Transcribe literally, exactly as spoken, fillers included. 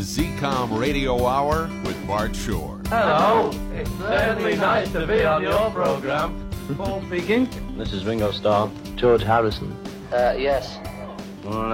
Z COM Radio Hour with Bart Shore. Hello, it's certainly nice to be on your program. Paul speaking. This is Ringo Starr. George Harrison. Uh, yes. Well,